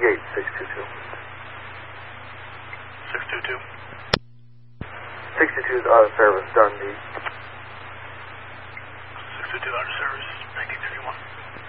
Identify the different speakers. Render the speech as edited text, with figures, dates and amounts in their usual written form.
Speaker 1: gate, 622.
Speaker 2: 622.
Speaker 1: 62 is out of service, Dundee.
Speaker 2: 622 out of service, 1951.